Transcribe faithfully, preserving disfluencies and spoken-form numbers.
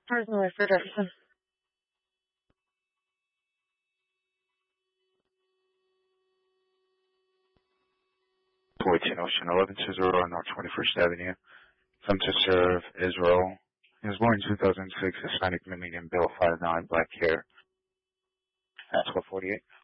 Personally for Jefferson. Fourteen Ocean, eleven two zero North Twenty-First Avenue. Come to serve Israel. He was born in two thousand six. Hispanic, medium build, five nine, black hair. At twelve forty-eight.